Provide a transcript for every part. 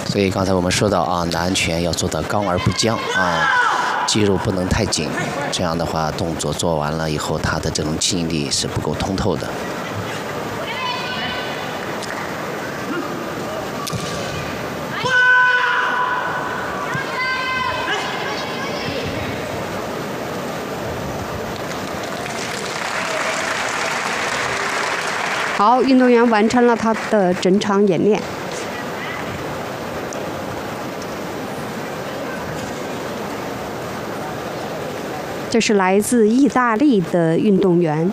所以刚才我们说到啊，南拳要做到刚而不僵啊，肌肉不能太紧，这样的话动作做完了以后，他的这种气力是不够通透的。 好，运动员完成了他的整场演练。这是来自意大利的运动员。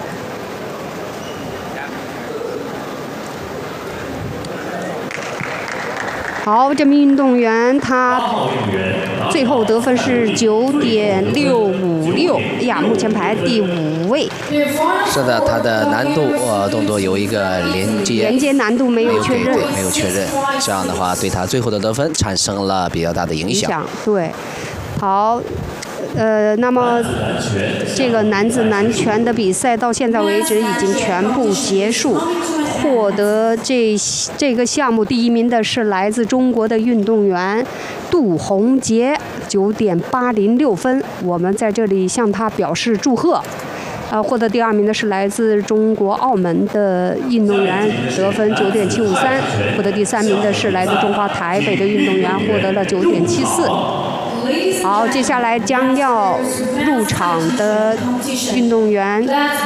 好，这名运动员他最后得分是9.656，哎呀，目前排第5位。 是的，他的难度动作有一个连接难度没有确认， 没有确认，这样的话对他最后的得分产生了比较大的影响。 对，好。那么这个男子南拳的比赛到现在为止已经全部结束。获得这个项目第1名的是来自中国的运动员杜洪杰，9.806分。我们在这里向他表示祝贺。获得第2名的是来自中国澳门的运动员，得分9.753。获得第3名的是来自中华台北的运动员，获得了9.74。好，接下来将要入场的运动员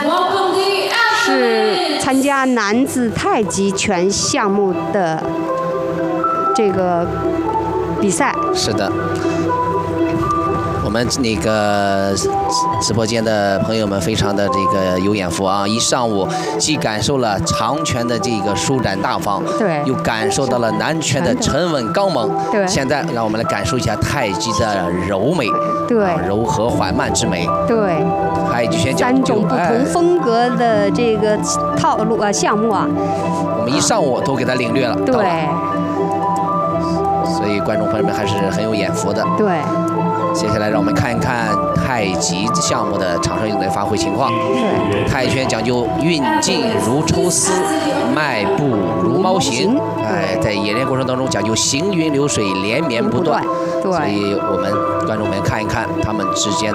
是参加男子太极拳项目的这个比赛。 是的，我们那个直播间的朋友们非常的这个有眼福啊！一上午既感受了长拳的这个舒展大方， 对， 又感受到了南拳的沉稳刚猛， 对。 现在让我们来感受一下太极的柔美， 对， 柔和缓慢之美， 对。 太极拳讲究 3种不同风格的这个套路项目啊， 我们一上午都给他领略了， 对。 所以观众朋友们还是很有眼福的， 对。 接下来让我们看一看太极项目的场上运动员发挥情况。太极拳讲究运劲如抽丝，迈步如猫行。在演练过程当中讲究行云流水，连绵不断。 对， 所以我们观众们看一看他们之间